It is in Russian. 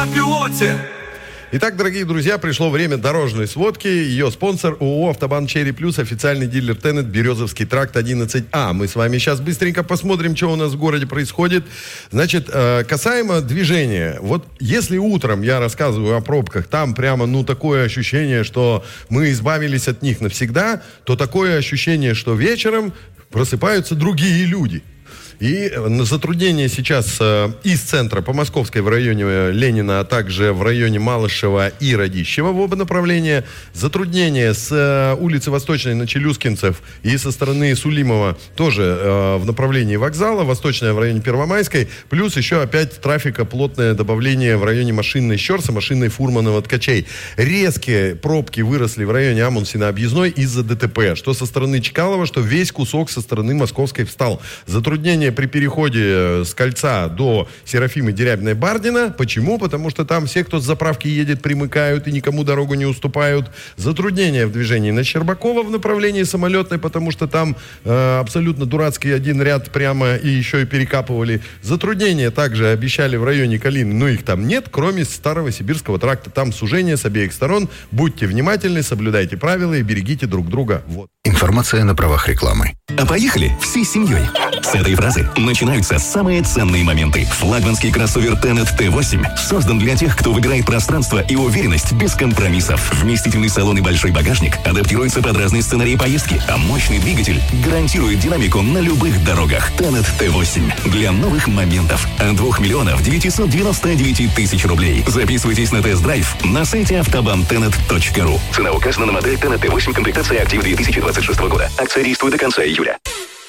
Итак, дорогие друзья, пришло время дорожной сводки. Ее спонсор ООО «Автобан Черри Плюс», официальный дилер Теннет, Березовский тракт 11А. Мы с вами сейчас быстренько посмотрим, что у нас в городе происходит. Значит, касаемо движения. Вот если утром я рассказываю о пробках, там прямо, такое ощущение, что мы избавились от них навсегда, то такое ощущение, что вечером просыпаются другие люди. И затруднения сейчас из центра по Московской в районе Ленина, а также в районе Малышева и Радищева в оба направления. Затруднения с улицы Восточной на Челюскинцев и со стороны Сулимова тоже в направлении вокзала. Восточная в районе Первомайской. Плюс еще опять трафика плотное добавление в районе Машинной Щерса, Машинной Фурманова Ткачей. Резкие пробки выросли в районе Амунсина-Объездной из-за ДТП. Что со стороны Чкалова, что весь кусок со стороны Московской встал. Затруднения при переходе с кольца до Серафимы Дерябиной-Бардина. Почему? Потому что там все, кто с заправки едет, примыкают и никому дорогу не уступают. Затруднения в движении на Щербакова в направлении Самолетной, потому что там абсолютно дурацкий один ряд прямо и еще и перекапывали. Затруднения также обещали в районе Калины, но их там нет, кроме Старого Сибирского тракта. Там сужение с обеих сторон. Будьте внимательны, соблюдайте правила и берегите друг друга. Вот. Информация на правах рекламы. А поехали всей семьей. С этой фразы начинаются самые ценные моменты. Флагманский кроссовер Теннет Т8 создан для тех, кто выбирает пространство и уверенность без компромиссов. Вместительный салон и большой багажник адаптируются под разные сценарии поездки, а мощный двигатель гарантирует динамику на любых дорогах. Теннет Т8 для новых моментов. От 2 миллионов 999 тысяч рублей. Записывайтесь на тест-драйв на сайте автобанtennet.ру. Цена указана на модель Теннет Т8, комплектация актив 2026 года. Акция действует до конца июля.